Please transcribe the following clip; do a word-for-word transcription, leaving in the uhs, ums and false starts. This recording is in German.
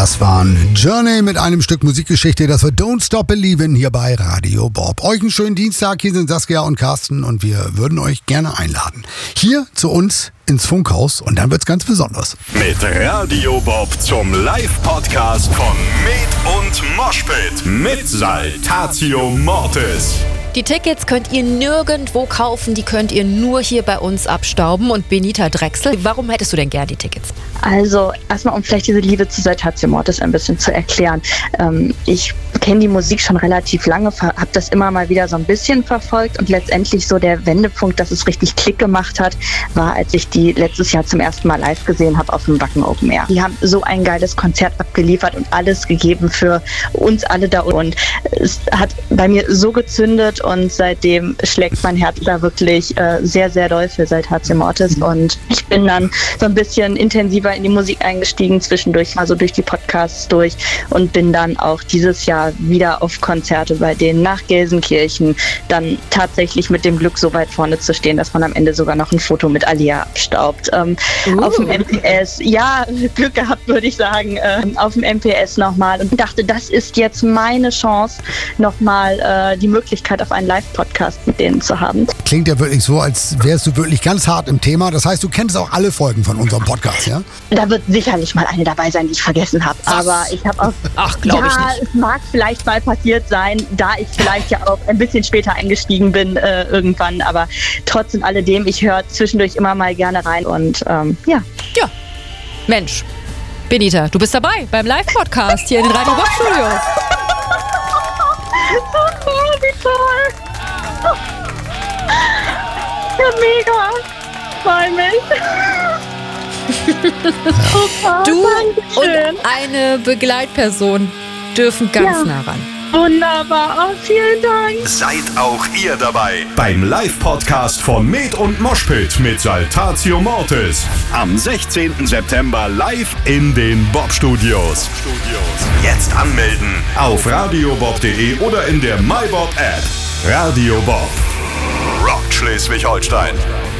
Das waren Journey mit einem Stück Musikgeschichte, das war Don't Stop Believin' hier bei Radio Bob. Euch einen schönen Dienstag, hier sind Saskia und Carsten und wir würden euch gerne einladen. Hier zu uns ins Funkhaus und dann wird's ganz besonders. Mit Radio Bob zum Live-Podcast von Med und Moshpit mit Saltatio Mortis. Die Tickets könnt ihr nirgendwo kaufen, die könnt ihr nur hier bei uns abstauben. Und Benita Drechsel, warum hättest du denn gern die Tickets? Also erstmal, um vielleicht diese Liebe zu Saltatio Mortis ein bisschen zu erklären. Ähm, ich kenne die Musik schon relativ lange, habe das immer mal wieder so ein bisschen verfolgt und letztendlich so der Wendepunkt, dass es richtig Klick gemacht hat, war, als ich die letztes Jahr zum ersten Mal live gesehen habe auf dem Wacken Open Air. Die haben so ein geiles Konzert abgeliefert und alles gegeben für uns alle da und es hat bei mir so gezündet und seitdem schlägt mein Herz da wirklich äh, sehr, sehr doll für Saltatio Mortis und ich bin dann so ein bisschen intensiver in die Musik eingestiegen, zwischendurch mal so durch die Podcasts durch und bin dann auch dieses Jahr wieder auf Konzerte bei denen nach Gelsenkirchen, dann tatsächlich mit dem Glück so weit vorne zu stehen, dass man am Ende sogar noch ein Foto mit Alia abstaubt. Ähm, uh. Auf dem M P S, ja, Glück gehabt, würde ich sagen, äh, auf dem M P S nochmal und dachte, das ist jetzt meine Chance, nochmal äh, die Möglichkeit auf einen Live-Podcast mit denen zu haben. Klingt ja wirklich so, als wärst du wirklich ganz hart im Thema. Das heißt, du kennst auch alle Folgen von unserem Podcast, ja? Da wird sicherlich mal eine dabei sein, die ich vergessen habe. Aber ich habe auch... Ach, glaube ja, ich nicht. Es mag vielleicht mal passiert sein, da ich vielleicht ja auch ein bisschen später eingestiegen bin äh, irgendwann. Aber trotz und alledem, ich höre zwischendurch immer mal gerne rein und ähm, ja. Ja, Mensch. Benita, du bist dabei beim Live-Podcast hier in den Radio Bob Studios. Oh, wie toll! Ja, mega! Freue mich! Super, Du Dankeschön. und eine Begleitperson dürfen ganz Ja. nah ran. Wunderbar, oh, vielen Dank! Seid auch ihr dabei beim Live-Podcast von Med und Moshpit mit Saltatio Mortis. Am sechzehnten September live in den Bob Studios. Jetzt anmelden auf radiobob punkt de oder in der MyBob App. Radio Bob. Rock Schleswig-Holstein.